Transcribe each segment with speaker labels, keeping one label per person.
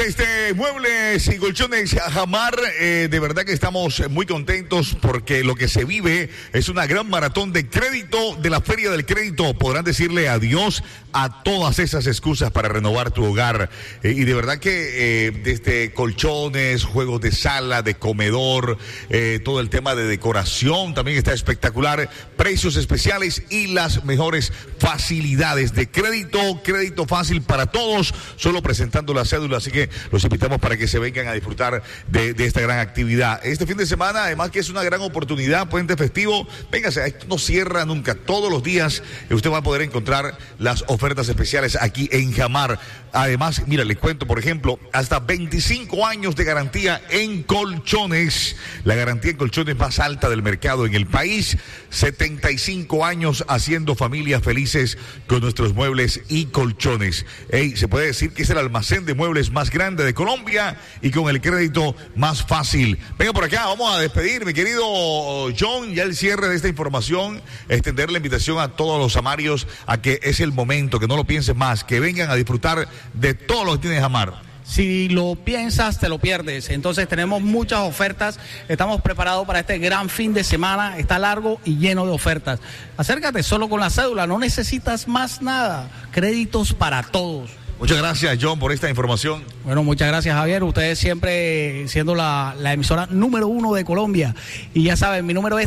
Speaker 1: Desde Muebles y Colchones Jamar, de verdad que estamos muy contentos porque lo que se vive es una gran maratón de crédito de la Feria del Crédito. Podrán decirle adiós a todas esas excusas para renovar tu hogar. Y de verdad que desde colchones, juegos de sala, de comedor, todo el tema de decoración también está espectacular. Precios especiales y las mejores facilidades de crédito fácil para todos, solo presentando la cédula. Así que los invitamos para que se vengan a disfrutar de esta gran actividad. Este fin de semana, además que es una gran oportunidad, puente festivo, véngase, esto no cierra nunca. Todos los días usted va a poder encontrar las ofertas especiales aquí en Jamar. Además, mira, les cuento, por ejemplo, hasta 25 años de garantía en colchones. La garantía en colchones más alta del mercado en el país. 75 años haciendo familias felices con nuestros muebles y colchones. Se puede decir que es el almacén de muebles más grande de Colombia y con el crédito más fácil. Venga por acá, vamos a despedir, mi querido John, ya el cierre de esta información, extender la invitación a todos los amarios a que es el momento, que no lo piensen más, que vengan a disfrutar de todo lo que tiene Jamar.
Speaker 2: Si lo piensas, te lo pierdes. Entonces tenemos muchas ofertas. Estamos preparados para este gran fin de semana. Está largo y lleno de ofertas. Acércate solo con la cédula. No necesitas más nada. Créditos para todos.
Speaker 1: Muchas gracias, John, por esta información.
Speaker 2: Bueno, muchas gracias, Javier. Ustedes siempre siendo la emisora número 1 de Colombia. Y ya saben, mi número es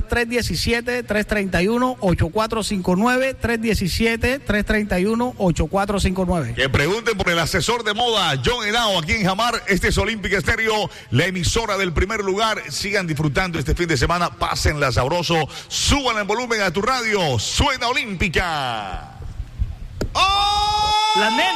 Speaker 2: 317-331-8459, 317-331-8459.
Speaker 1: Que pregunten por el asesor de moda, John Henao, aquí en Jamar. Este es Olímpica Estéreo, la emisora del primer lugar. Sigan disfrutando este fin de semana, pásenla sabroso, suban el volumen a tu radio. Suena Olímpica.
Speaker 2: ¡Oh! La nena.